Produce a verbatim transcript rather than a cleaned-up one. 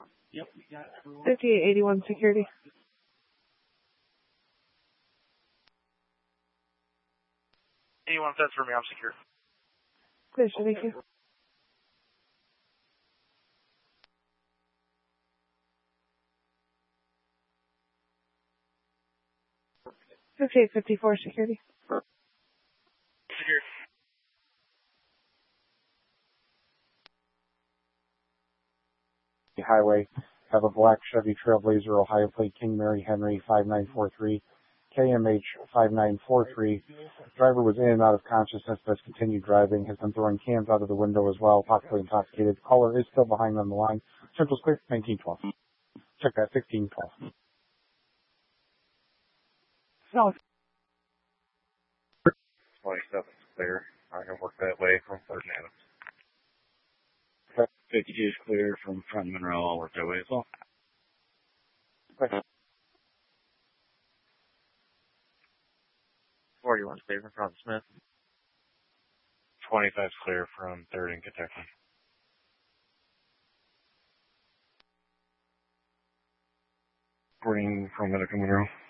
fifty-eight eighty-one security. eighty-one cents for me, I'm secure. Clear, thank you. fifty-eight fifty-four security. Secure. Highway, have a black Chevy Trailblazer, Ohio plate, King Mary Henry five nine four three, K M H five nine four three. Driver was in and out of consciousness, but has continued driving, has been throwing cans out of the window as well, possibly intoxicated. Caller is still behind on the line. Central's clear, nineteen twelve. Check that, sixteen twelve. No. twenty-seven's clear. I'm going to work that way from third and Adams. fifty-two is clear from front Monroe. I'll work that way as well. forty-one's clear from front Smith. twenty-five's clear from third and Kentucky. Reporting from Medical Monroe.